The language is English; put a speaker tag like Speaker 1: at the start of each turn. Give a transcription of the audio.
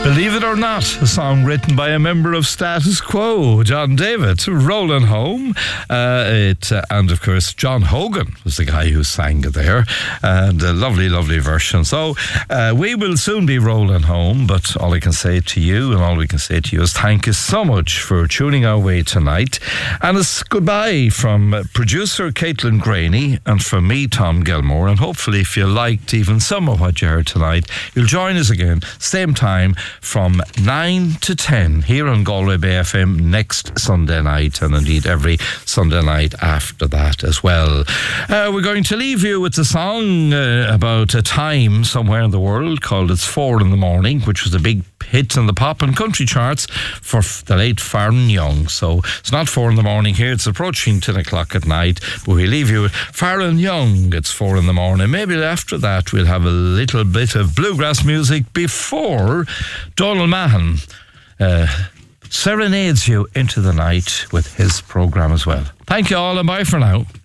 Speaker 1: Believe it or not, a song written by a member of Status Quo, John David, Rolling Home. And of course, John Hogan was the guy who sang it there. And a lovely, lovely version. So we will soon be rolling home, but all I can say to you and all we can say to you is thank you so much for tuning our way tonight. And it's goodbye from producer Caitlin Graney and from me, Tom Gilmore. And hopefully, if you liked even some of what you heard tonight, you'll join us again, same time, from 9 to 10 here on Galway Bay FM next Sunday night, and indeed every Sunday night after that as well. We're going to leave you with a song about a time somewhere in the world called It's 4 in the Morning, which was a big hit in the pop and country charts for the late Farron Young. So it's not 4 in the morning here, it's approaching 10 o'clock at night, but we leave you with Farron Young, It's 4 in the Morning. Maybe after that we'll have a little bit of bluegrass music before Donald Mahon serenades you into the night with his programme as well. Thank you all and bye for now.